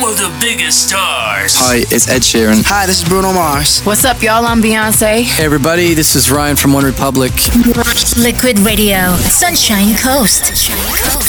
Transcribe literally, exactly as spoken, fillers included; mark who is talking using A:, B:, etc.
A: of the biggest stars.
B: Hi, it's Ed Sheeran.
C: Hi, this is Bruno Mars.
D: What's up, y'all? I'm Beyonce.
E: Hey, everybody, this is Ryan from One Republic.
F: Liquid Radio, Sunshine Coast.